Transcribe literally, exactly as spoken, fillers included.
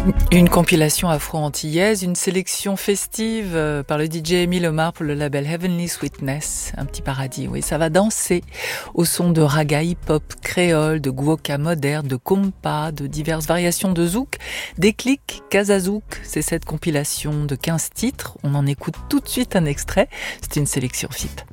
Une compilation afro-antillaise, une sélection festive euh, par le D J Emile Omar pour le label Heavenly Sweetness, un petit paradis, oui, ça va danser au son de raga hip-hop créole, de guoka moderne, de compa, de diverses variations de zouk, des clics, kazazouk, c'est cette compilation de quinze titres, on en écoute tout de suite un extrait, c'est une sélection F I P.